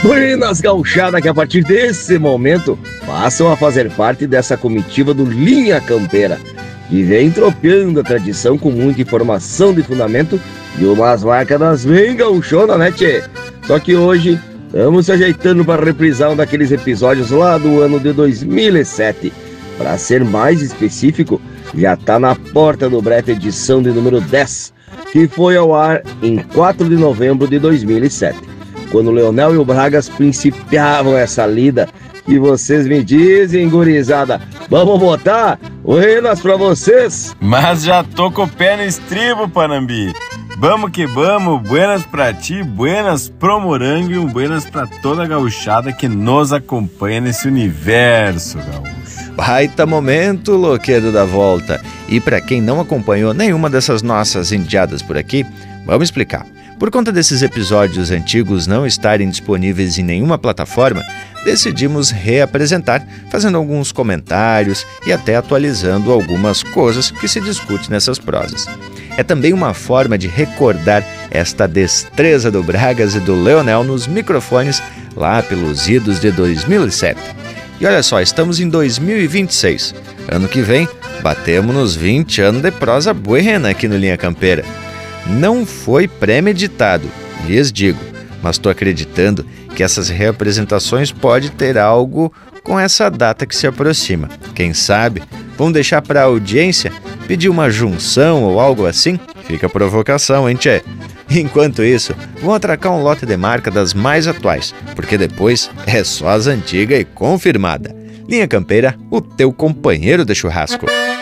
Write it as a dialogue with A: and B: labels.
A: Buenas gauchada que a partir desse momento passam a fazer parte dessa comitiva do Linha Campeira, que vem tropeando a tradição com muita informação de fundamento e umas marcas bem gauchona, né, tchê? Só que hoje estamos se ajeitando para reprisar um daqueles episódios lá do ano de 2007. Para ser mais específico, já tá na porta do brete edição de número 10, que foi ao ar em 4 de novembro de 2007. Quando o Leonel e o Bragas principiavam essa lida, e vocês me dizem, gurizada, vamos botar buenas pra vocês?
B: Mas já tô com o pé no estribo, Panambi. Vamos que vamos, buenas pra ti, buenas pro Morango e um buenas pra toda a gauchada que nos acompanha nesse universo, gaúcho.
C: Baita momento, Loquedo da Volta. E para quem não acompanhou nenhuma dessas nossas indiadas por aqui, vamos explicar. Por conta desses episódios antigos não estarem disponíveis em nenhuma plataforma, decidimos reapresentar, fazendo alguns comentários e até atualizando algumas coisas que se discute nessas prosas. É também uma forma de recordar esta destreza do Bragas e do Leonel nos microfones lá pelos idos de 2007. E olha só, estamos em 2026. Ano que vem, batemos nos 20 anos de prosa buena aqui no Linha Campeira. Não foi premeditado, lhes digo, mas estou acreditando que essas reapresentações podem ter algo com essa data que se aproxima. Quem sabe, vamos deixar para a audiência pedir uma junção ou algo assim? Fica a provocação, hein, tchê? Enquanto isso, vamos atracar um lote de marca das mais atuais, porque depois é só as antigas e confirmada. Linha Campeira, o teu companheiro de churrasco.